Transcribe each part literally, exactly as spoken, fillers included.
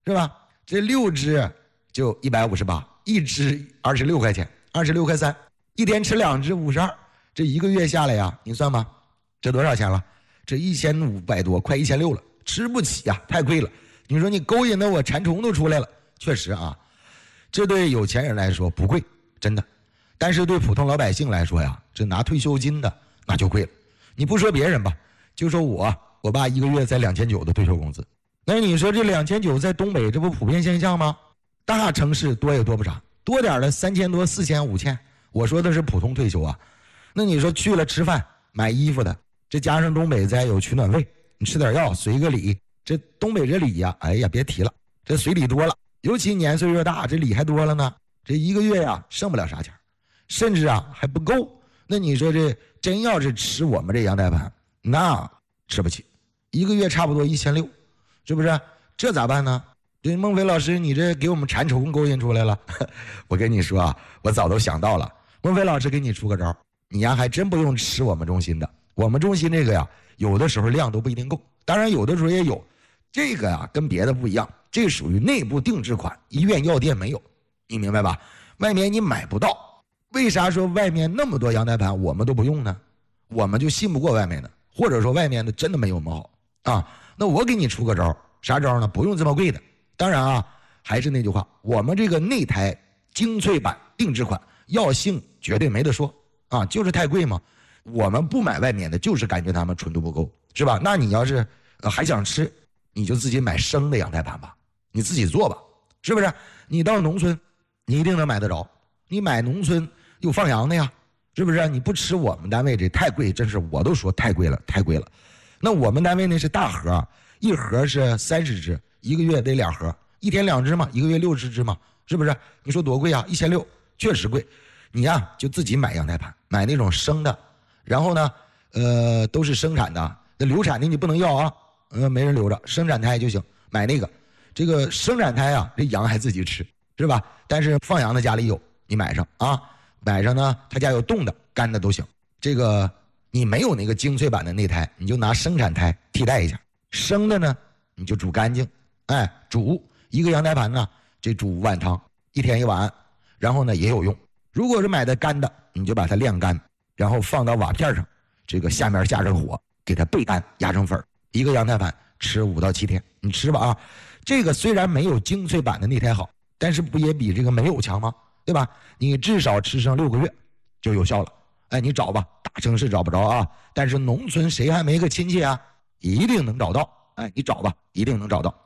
是吧？这六只就一百五十八，一只二十六块钱，二十六块三，一天吃两只五十二，这一个月下来呀，你算吧，这多少钱了？这一千五百多，快一千六了，吃不起呀，太贵了。你说你勾引的我馋虫都出来了，确实啊，这对有钱人来说不贵，真的。但是对普通老百姓来说呀，这拿退休金的那就贵了。你不说别人吧，就说我，我爸一个月才两千九的退休工资。那你说这两千九在东北这不普遍现象吗？大城市多也多不啥，多点的三千多、四千、五千。我说的是普通退休啊。那你说去了吃饭、买衣服的，这加上东北再有取暖费，你吃点药、随个礼，这东北这礼呀，哎呀别提了，这随礼多了。尤其年岁越大，这礼还多了呢。这一个月呀，剩不了啥钱，甚至啊还不够。那你说这真要是吃我们这阳台盘，那吃不起，一个月差不多一千六，是不是？这咋办呢？这孟非老师，你这给我们馋虫勾引出来了。我跟你说啊，我早都想到了。孟非老师给你出个招，你呀还真不用吃我们中心的。我们中心这个呀，有的时候量都不一定够，当然有的时候也有。这个呀跟别的不一样，这属于内部定制款，医院药店没有，你明白吧？外面你买不到。为啥说外面那么多阳台盘我们都不用呢？我们就信不过外面的，或者说外面的真的没有我们好啊。那我给你出个招，啥招呢？不用这么贵的。当然啊，还是那句话，我们这个内台精粹版定制款药性绝对没得说啊，就是太贵嘛。我们不买外面的，就是感觉他们纯度不够，是吧？那你要是、呃、还想吃，你就自己买生的阳台盘吧，你自己做吧，是不是？你到农村，你一定能买得着。你买农村有放羊的呀，是不是？你不吃我们单位这太贵，真是我都说太贵了，太贵了。那我们单位呢是大盒，一盒是三十只，一个月得两盒，一天两只嘛，一个月六十只嘛，是不是？你说多贵啊？一千六，确实贵。你呀就自己买阳台盘，买那种生的，然后呢，呃，都是生产的，那流产的你不能要啊，呃，没人留着，生产胎就行，买那个。这个生产胎啊，这羊还自己吃，是吧？但是放羊的家里有。你买上啊，买上呢，他家有冻的、干的都行。这个你没有那个精粹版的内胎，你就拿生产胎替代一下。生的呢，你就煮干净，哎，煮一个阳台盘呢，这煮五碗汤，一天一碗，然后呢也有用。如果是买的干的，你就把它晾干，然后放到瓦片上，这个下面下着火，给它焙干，压成粉，一个阳台盘吃五到七天，你吃吧啊。这个虽然没有精粹版的内胎好，但是不也比这个没有强吗？对吧？你至少吃上六个月就有效了。哎，你找吧，大城市找不着啊，但是农村谁还没个亲戚啊？一定能找到。哎，你找吧，一定能找到。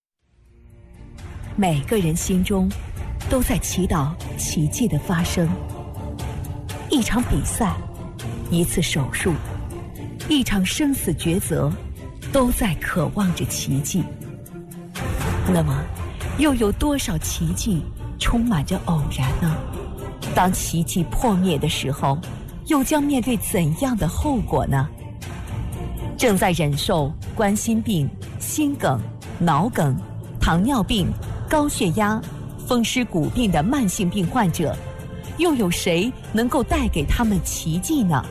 每个人心中都在祈祷奇迹的发生。一场比赛，一次手术，一场生死抉择，都在渴望着奇迹。那么，又有多少奇迹充满着偶然呢？当奇迹破灭的时候，又将面对怎样的后果呢？正在忍受冠心病、心梗、脑梗、糖尿病、高血压、风湿骨病的慢性病患者，又有谁能够带给他们奇迹呢？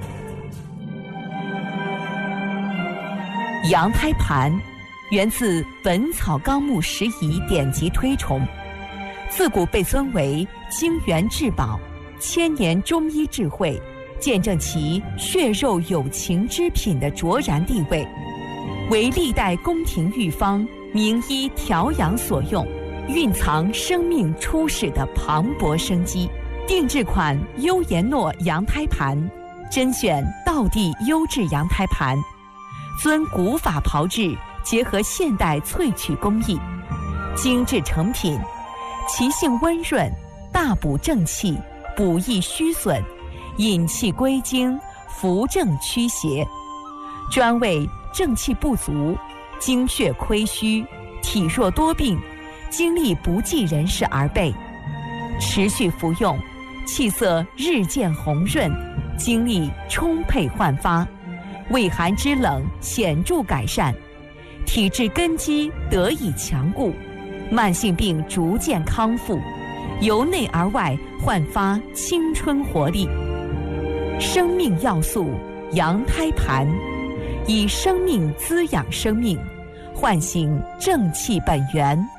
羊胎盘源自《本草纲目拾遗》典籍推崇，自古被尊为精元至宝，千年中医智慧，见证其血肉有情之品的卓然地位，为历代宫廷御方、名医调养所用，蕴藏生命初始的磅礴生机。定制款优颜诺羊胎盘，甄选道地优质羊胎盘，遵古法炮制，结合现代萃取工艺，精致成品，其性温润，大补正气，补益虚损，引气归经，扶正驱邪，专为正气不足、精血亏虚、体弱多病、精力不济人士而备。持续服用，气色日渐红润，精力充沛焕发，畏寒之冷显著改善，体质根基得以强固，慢性病逐渐康复，由内而外焕发青春活力。生命要素羊胎盘，以生命滋养生命， 唤醒正气本源。